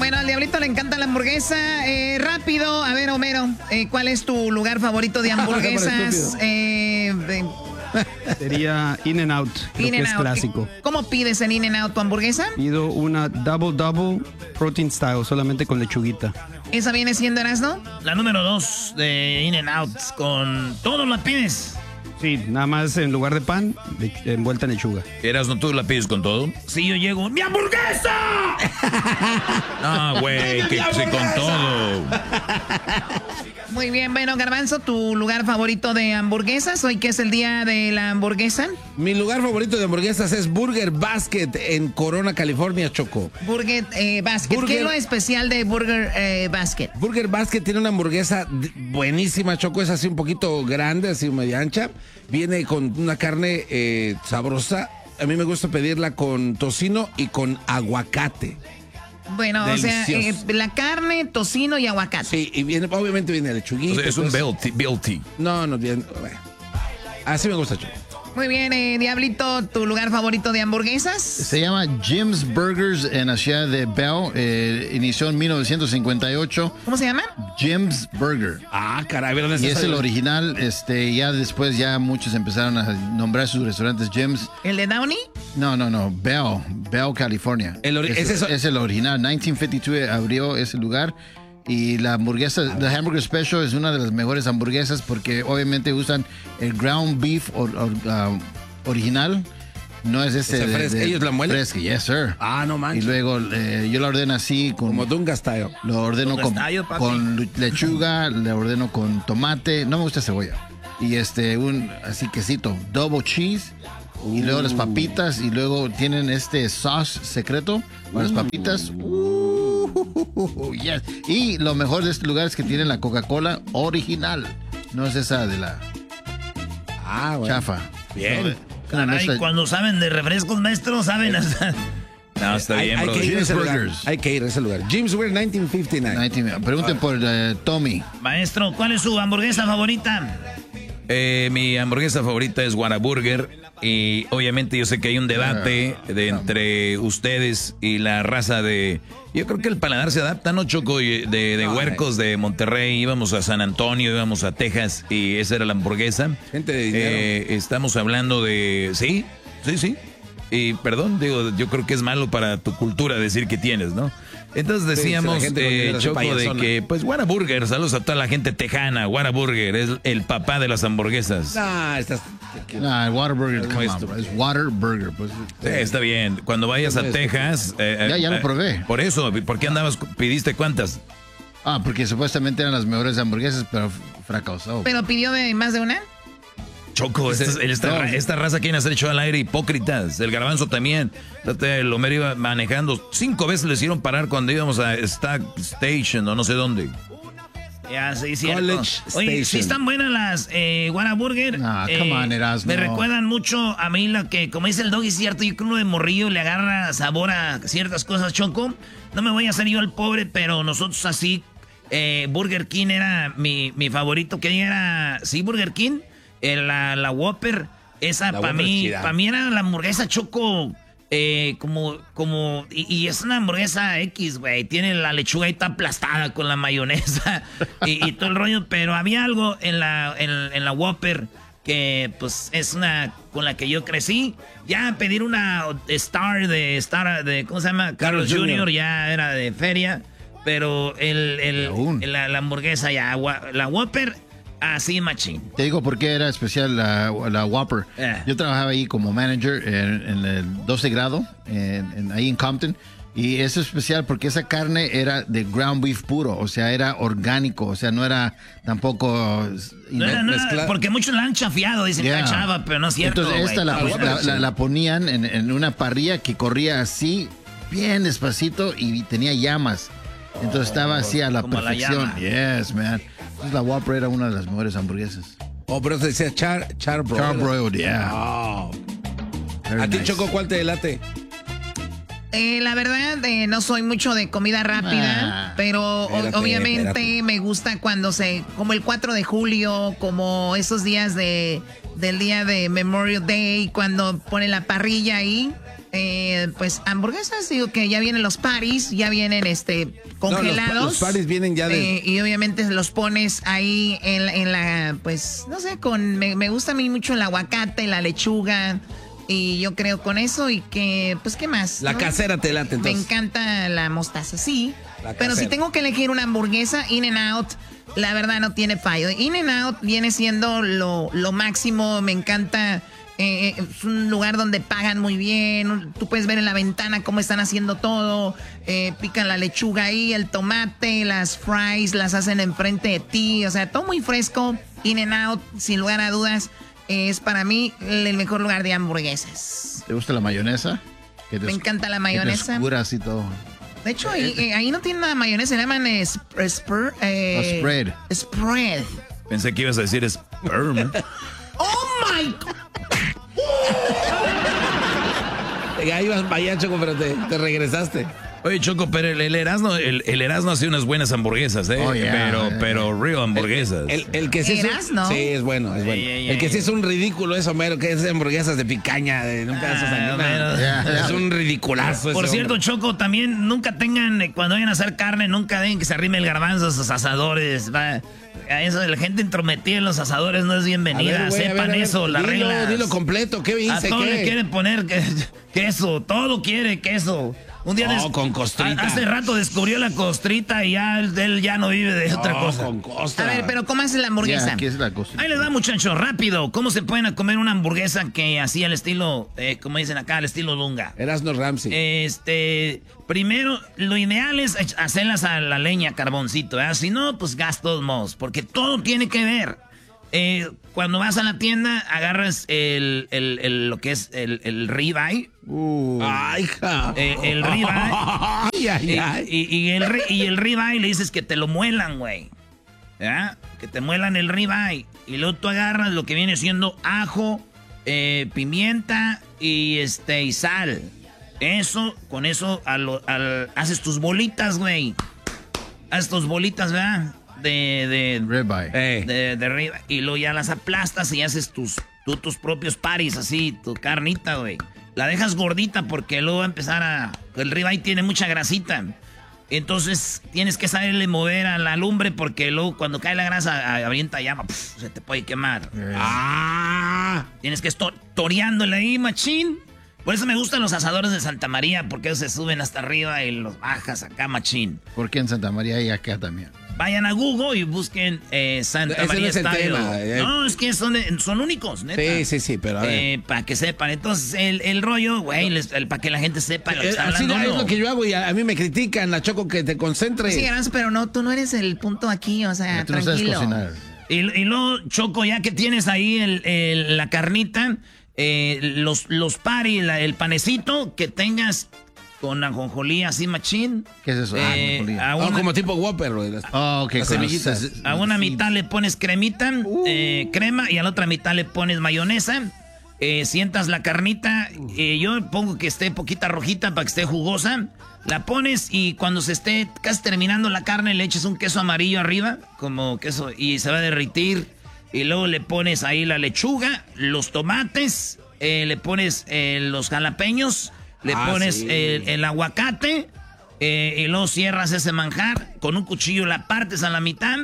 Bueno, al Diablito le encanta la hamburguesa. Rápido, a ver, Homero, ¿cuál es tu lugar favorito de hamburguesas? Sería In-N-Out, creo que es clásico. ¿Cómo pides en In-N-Out tu hamburguesa? Pido una double protein style, solamente con lechuguita. ¿Esa viene siendo, Erasno? La número 2 de In-N-Out, con todo la pides. Sí, nada más en lugar de pan, envuelta en lechuga. ¿Erasno, tú la pides con todo? Sí, yo llego, ¡mi hamburguesa! No, güey, que sí, con todo. Muy bien, bueno, Garbanzo, ¿tu lugar favorito de hamburguesas? Hoy que es el día de la hamburguesa. Mi lugar favorito de hamburguesas es Burger Basket en Corona, California, Choco. Burger Basket. ¿Qué es lo especial de Burger Basket? Burger Basket tiene una hamburguesa buenísima, Choco. Es así un poquito grande, así media ancha. Viene con una carne sabrosa. A mí me gusta pedirla con tocino y con aguacate. Bueno, delicioso. O sea, la carne, tocino y aguacate. Sí, y viene, obviamente viene lechuguita. O sea, es un BLT. No, bien. Así me gusta, Choco. Muy bien, Diablito, ¿tu lugar favorito de hamburguesas? Se llama Jim's Burgers en la ciudad de Bell. Inició en 1958. ¿Cómo se llama? Jim's Burger. Ah, caray, ¿dónde está? Y es el original. Ya después muchos empezaron a nombrar sus restaurantes Jim's. ¿El de Downey? No. Bell, California. Es el original. 1952 abrió ese lugar. Y la hamburguesa, The Hamburger Special, es una de las mejores hamburguesas porque obviamente usan el ground beef original. No es ese ¿Ellos la muelen? Fresca, yes, sir. Ah, no manches. Y luego yo la ordeno así como Dunga Style. Lo ordeno con lechuga, le ordeno con tomate. No me gusta cebolla. Y así quesito, double cheese. Y luego las papitas. Y luego tienen sauce secreto para las papitas. Yes. Y lo mejor de este lugar es que tienen la Coca-Cola original. No es esa de la chafa. Bien. Caray, cuando saben de refrescos, maestro, saben hasta... No, está bien, bro. Hay que ir a ese lugar. Jim's Burger 1959. Pregunten por Tommy. Maestro, ¿cuál es su hamburguesa favorita? Mi hamburguesa favorita es Whataburger. Y obviamente yo sé que hay un debate entre ustedes y la raza de... Yo creo que el paladar se adapta, ¿no, Choco? De huercos de Monterrey, íbamos a San Antonio, íbamos a Texas y esa era la hamburguesa. Gente de dinero. Estamos hablando de... Sí. Y perdón, yo creo que es malo para tu cultura decir que tienes, ¿no? Entonces decíamos, Choco, de que, pues, Whataburger, saludos a toda la gente tejana. Whataburger es el papá de las hamburguesas. Whataburger, es Whataburger. Pues, sí, está bien. Cuando vayas a Texas... ya lo probé. Por eso, ¿por qué pidiste cuántas? Porque supuestamente eran las mejores hamburguesas, pero fracasó. ¿Pero pidió de más de una? Choco, esta raza quieren hacer show al aire, hipócritas. El Garbanzo también. El Homero iba manejando. 5 veces le hicieron parar cuando íbamos a Stack Station o no sé dónde. Ya, sí, cierto. Oye, sí están buenas las Whataburger. Come on, Erasmo. Me recuerdan mucho a mí lo que, como dice el Doggy, cierto, yo que uno de morrillo le agarra sabor a ciertas cosas, Choco. No me voy a hacer yo el pobre, pero nosotros así, Burger King era mi favorito. ¿Qué era? Sí, Burger King. La Whopper, esa para mí era la hamburguesa, Choco, y es una hamburguesa X, güey, tiene la lechuga ahí está aplastada con la mayonesa y todo el rollo, pero había algo en la Whopper que pues es una con la que yo crecí. Ya pedir una Star de ¿cómo se llama? Carlos Jr. ya era de feria, pero la hamburguesa ya, la Whopper. Así, machín. Te digo por qué era especial la Whopper. Yo trabajaba ahí como manager en el 12 grado, ahí en Compton. Y es especial porque esa carne era de ground beef puro, o sea, era orgánico, o sea, no era tampoco... No era, porque muchos la han chafiado, dicen que chava, pero no es cierto. Entonces esta la ponían en una parrilla que corría así, bien despacito y tenía llamas. Entonces estaba así a la perfección. Yes, man. Entonces la Whopper era una de las mejores hamburguesas. Pero se decía charbroiled. Charbroiled, yeah. Oh. ¿A ti, Choco, cuál te late? La verdad, no soy mucho de comida rápida, pero obviamente me gusta cuando como el 4 de julio, como esos días del día de Memorial Day, cuando ponen la parrilla ahí. pues hamburguesas, digo que ya vienen los patties, ya vienen congelados. No, los patties vienen ya de... y obviamente los pones ahí en la, pues, no sé, me gusta a mí mucho el aguacate, la lechuga, y yo creo con eso y que, pues, ¿qué más? La casera te late, entonces. Me encanta la mostaza, sí, pero si tengo que elegir una hamburguesa, In-N-Out, la verdad no tiene fallo. In-N-Out viene siendo lo máximo, me encanta... es un lugar donde pagan muy bien. Tú puedes ver en la ventana cómo están haciendo todo. Pican la lechuga ahí, el tomate, las fries las hacen enfrente de ti. O sea, todo muy fresco. In-N-Out, sin lugar a dudas, es para mí el mejor lugar de hamburguesas. ¿Te gusta la mayonesa? Me encanta la mayonesa. Oscuras y todo. De hecho, ahí no tiene nada de mayonesa, le llaman spread. Spread. Pensé que ibas a decir sperm. ¡Oh, my God! Ahí vas para allá, Choco, pero te regresaste. Oye, Choco, pero el Erasmo hace unas buenas hamburguesas, ¿eh? Oh, yeah, pero real hamburguesas. El que sí ¿Erasmo? Sí, es bueno, es bueno. El que sí es un ridículo es Homero, que es hamburguesas de picaña, nunca haces Es un ridiculazo. Por cierto, Choco, también nunca tengan, cuando vayan a hacer carne, nunca dejen que se arrime el garbanzo a sus asadores, va. A eso, la gente entrometida en los asadores no es bienvenida. Ver, güey, sepan eso, las reglas. Dilo completo, ¿qué dice? A todo le quieren poner queso, todo quiere queso. Un día con costrita. Hace rato descubrió la costrita y ya él ya no vive de otra cosa. Con costra. A ver, pero ¿cómo hace la hamburguesa? ¿Qué es la costrita? Ahí les va, muchachos, rápido. ¿Cómo se pueden comer una hamburguesa que así al estilo, como dicen acá, al estilo Lunga? Erasmo Ramsey. Primero, lo ideal es hacerlas a la leña, carboncito, ¿verdad? Si no, pues gas todos modos, porque todo tiene que ver. Cuando vas a la tienda, agarras lo que es el ribeye. Ay, hija. El ribeye. Y el ribeye le dices que te lo muelan, güey. ¿Ya? Que te muelan el ribeye. Y luego tú agarras lo que viene siendo ajo, pimienta y sal. Con eso haces tus bolitas, güey. Haces tus bolitas, ¿verdad? De ribeye. De ribeye. Y luego ya las aplastas y haces tus propios paris, así, tu carnita, güey. La dejas gordita porque luego va a empezar el ribeye tiene mucha grasita. Entonces tienes que saberle mover a la lumbre porque luego cuando cae la grasa avienta llama, se te puede quemar. Tienes que estar toreándole ahí, machín. Por eso me gustan los asadores de Santa María, porque ellos se suben hasta arriba y los bajas acá, machín. ¿Por qué en Santa María y acá también? Vayan a Google y busquen Santa María no es el tema. No, es que son únicos, neta. Sí, pero a ver. Para que sepan. Entonces, el rollo, güey, para que la gente sepa lo que está así hablando. es lo que yo hago y a mí me critican, la Choco, que te concentres. Sí, Erasmo, pero no, tú no eres el punto aquí, o sea, tú no tranquilo. sabes cocinar. Y luego, Choco, ya que tienes ahí la carnita, los paris, el panecito que tengas con ajonjolí así machín. ¿Qué es eso? Como tipo Whopper, güey. Okay, las semillitas. A una mitad le pones cremita, crema, y a la otra mitad le pones mayonesa. Sientas la carnita. Yo pongo que esté poquita rojita para que esté jugosa. La pones y cuando se esté casi terminando la carne le echas un queso amarillo arriba, como queso, y se va a derritir. Y luego le pones ahí la lechuga, los tomates, le pones los jalapeños, le pones el aguacate, y luego cierras ese manjar, con un cuchillo la partes a la mitad,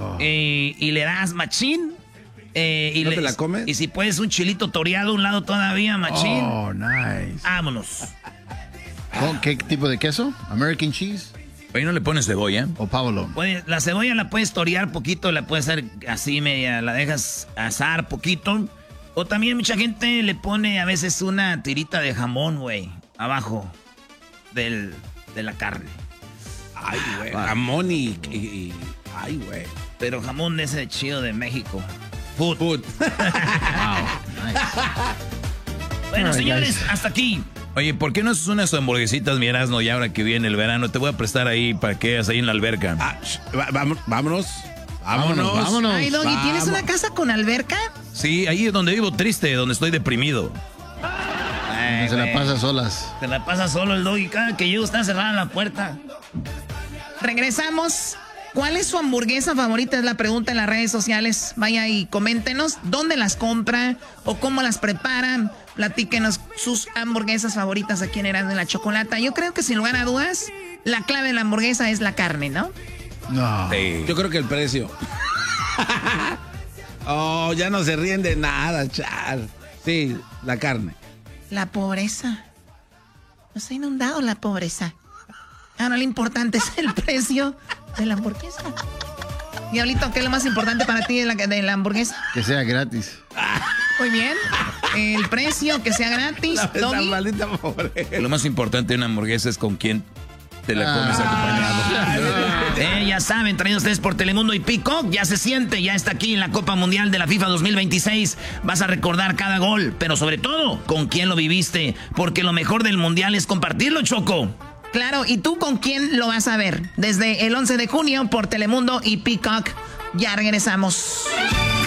y le das machín. ¿No te la comes? Y si puedes un chilito toreado a un lado todavía, machín. Oh, nice. Vámonos. ¿Qué tipo de queso? ¿American cheese? Oye, ¿no le pones cebolla? ¿O Pavlov? La cebolla la puedes torear poquito, la puedes hacer así media, la dejas asar poquito. O también mucha gente le pone a veces una tirita de jamón, güey, abajo de la carne. Ay, güey, jamón y ay, güey. Pero jamón ese chido de México. Food. Wow, nice. Bueno, señores, hasta aquí. Oye, ¿por qué no haces unas hamburguesitas, mi Erasmo, y ahora que viene el verano? Te voy a prestar ahí para que hagas ahí en la alberca. Vámonos. Ay, Doggy, ¿tienes una casa con alberca? Sí, ahí es donde vivo triste, donde estoy deprimido. Se la pasa solas. Se la pasa solo el Doggy. Cada que llego está cerrada la puerta. Regresamos ¿Cuál es su hamburguesa favorita? Es la pregunta en las redes sociales. Vaya y coméntenos dónde las compra o cómo las preparan. Platíquenos sus hamburguesas favoritas aquí en Erasmo y la Chocolata. Yo creo que sin lugar a dudas, la clave de la hamburguesa es la carne, ¿no? No. Sí. Yo creo que el precio. Oh, ya no se ríen de nada, Char. Sí, la carne. La pobreza. Nos ha inundado la pobreza. Ahora lo importante es el precio de la hamburguesa. Diablito, ¿qué es lo más importante para ti de la hamburguesa? Que sea gratis. Muy bien. El precio, que sea gratis. Lo más importante de una hamburguesa es con quién te la comes acompañado. Ya saben, traídos ustedes por Telemundo y Peacock. Ya se siente, ya está aquí en la Copa Mundial de la FIFA 2026. Vas a recordar cada gol, pero sobre todo, con quién lo viviste. Porque lo mejor del Mundial es compartirlo, Choco. Claro, ¿y tú con quién lo vas a ver? Desde el 11 de junio por Telemundo y Peacock. Ya regresamos.